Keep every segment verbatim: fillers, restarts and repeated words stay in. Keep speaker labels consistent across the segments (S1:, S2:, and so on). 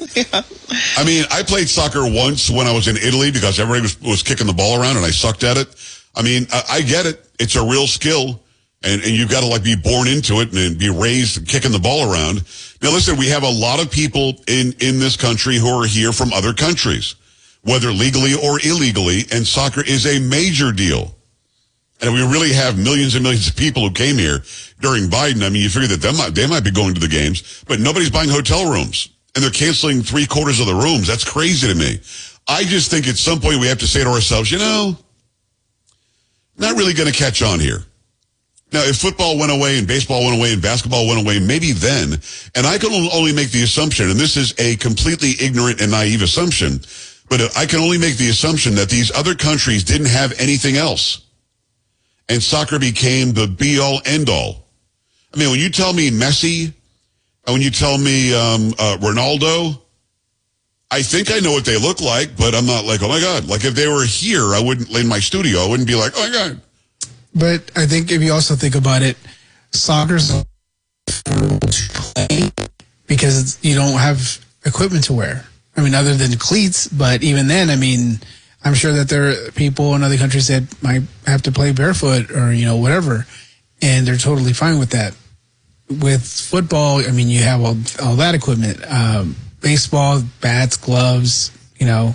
S1: Yeah.
S2: I mean, I played soccer once when I was in Italy because everybody was, was kicking the ball around and I sucked at it. I mean, I, I get it. It's a real skill. And, and you've got to like be born into it and be raised kicking the ball around. Now, listen, we have a lot of people in, in this country who are here from other countries, whether legally or illegally, and soccer is a major deal. And we really have millions and millions of people who came here during Biden. I mean, you figure that they might, they might be going to the games, but nobody's buying hotel rooms. And they're canceling three quarters of the rooms. That's crazy to me. I just think at some point we have to say to ourselves, you know, not really going to catch on here. Now, if football went away and baseball went away and basketball went away, maybe then, and I can only make the assumption, and this is a completely ignorant and naive assumption, but I can only make the assumption that these other countries didn't have anything else. And soccer became the be-all, end-all. I mean, when you tell me Messi, and when you tell me um, uh, Ronaldo, I think I know what they look like, but I'm not like, oh my God. Like if they were here, I wouldn't, in my studio, I wouldn't be like, oh my God.
S3: But I think if you also think about it, soccer's to play because you don't have equipment to wear. I mean, other than cleats, but even then, I mean, I'm sure that there are people in other countries that might have to play barefoot or, you know, whatever, and they're totally fine with that. With football, I mean, you have all, all that equipment. Um, baseball, bats, gloves, you know.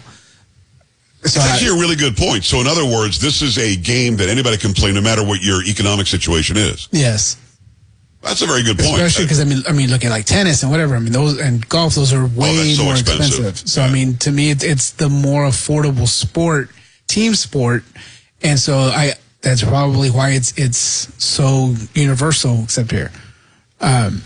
S2: So it's actually I, a really good point. So in other words, this is a game that anybody can play no matter what your economic situation is.
S3: Yes.
S2: That's a very good point.
S3: Especially because, I mean, I mean, look at like tennis and whatever. I mean, those and golf, those are way
S2: oh, so
S3: more
S2: expensive.
S3: expensive. So,
S2: yeah.
S3: I mean, to me, it's, it's the more affordable sport, team sport. And so I that's probably why it's it's so universal, except here. Um,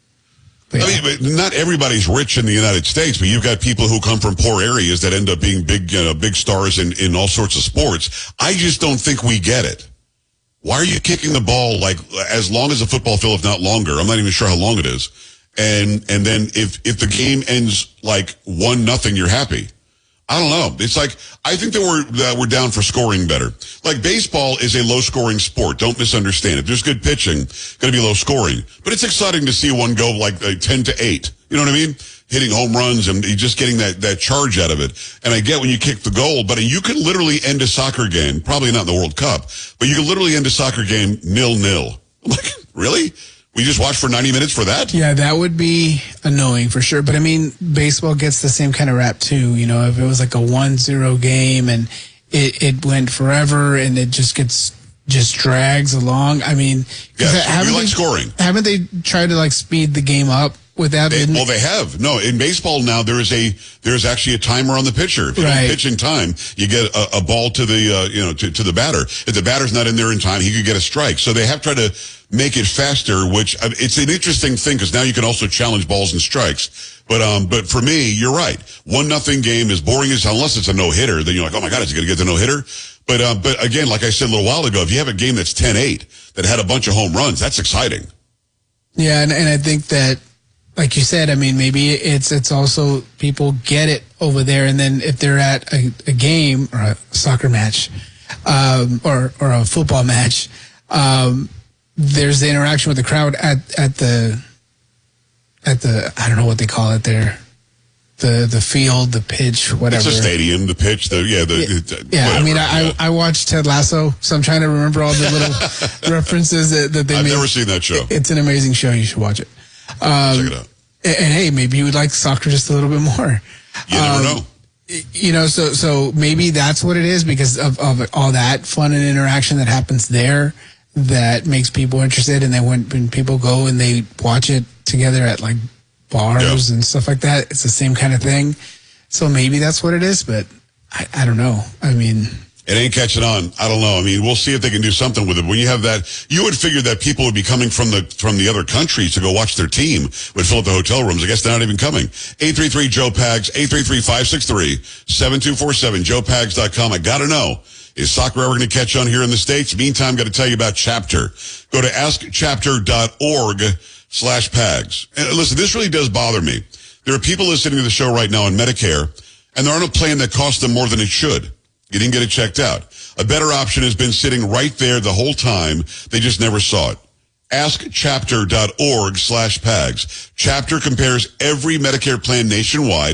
S2: I mean, but not everybody's rich in the United States, but you've got people who come from poor areas that end up being big, you know, big stars in, in all sorts of sports. I just don't think we get it. Why are you kicking the ball like as long as a football field, if not longer? I'm not even sure how long it is. And and then if if the game ends like one nothing, you're happy. I don't know. It's like, I think that we're, that we're down for scoring better. Like baseball is a low scoring sport. Don't misunderstand it. There's good pitching, going to be low scoring, but it's exciting to see one go like uh, ten to eight. You know what I mean? Hitting home runs and just getting that, that charge out of it. And I get when you kick the goal, but you can literally end a soccer game, probably not in the World Cup, but you can literally end a soccer game nil nil. I'm like, really? We just watched for ninety minutes for that?
S3: Yeah, that would be annoying for sure. But, I mean, baseball gets the same kind of rap, too. You know, if it was like a one zero game and it, it went forever and it just gets just drags along. I mean,
S2: yes, you like
S3: they,
S2: scoring.
S3: Haven't they tried to, like, speed the game up with that?
S2: They, well, they have. No, in baseball now, there is a there's actually a timer on the pitcher. If you
S3: right.
S2: don't pitch in time, you get a, a ball to the, uh, you know, to, to the batter. If the batter's not in there in time, he could get a strike. So they have tried to make it faster, which uh, it's an interesting thing because now you can also challenge balls and strikes. But um, but for me, you're right. One nothing game is boring as unless it's a no hitter. Then you're like, oh my God, is he going to get the no hitter? But uh, but again, like I said a little while ago, if you have a game that's ten eight that had a bunch of home runs, that's exciting.
S3: Yeah, and, and I think that, like you said, I mean, maybe it's it's also people get it over there, and then if they're at a, a game or a soccer match, um, or or a football match, um, there's the interaction with the crowd at, at the at the I don't know what they call it there, the the field, the pitch, whatever.
S2: It's a stadium, the pitch, the yeah, the
S3: yeah.
S2: yeah
S3: I mean,
S2: yeah.
S3: I I watched Ted Lasso, so I'm trying to remember all the little references that, that they
S2: I've
S3: made.
S2: never seen that show.
S3: It's an amazing show. You should watch it. Um,
S2: Check it out.
S3: And, and hey, maybe you would like soccer just a little bit more.
S2: You never
S3: um,
S2: know.
S3: You know, so so maybe that's what it is because of, of all that fun and interaction that happens there that makes people interested. And then when, when people go and they watch it together at like bars yeah. and stuff like that, it's the same kind of thing. So maybe that's what it is, but I, I don't know. I mean...
S2: It ain't catching on. I don't know. I mean, we'll see if they can do something with it. When you have that, you would figure that people would be coming from the from the other countries to go watch their team, would fill up the hotel rooms. I guess they're not even coming. eight three three, Joe Pags, eight three three, five six three, seven two four seven, joe pags dot com. I got to know, is soccer ever going to catch on here in the States? Meantime, got to tell you about Chapter. Go to ask chapter dot org slash Pags. And listen, this really does bother me. There are people listening to the show right now on Medicare, and they're on a plan that costs them more than it should. You didn't get it checked out. A better option has been sitting right there the whole time. They just never saw it. ask chapter dot org slash Pags. Chapter compares every Medicare plan nationwide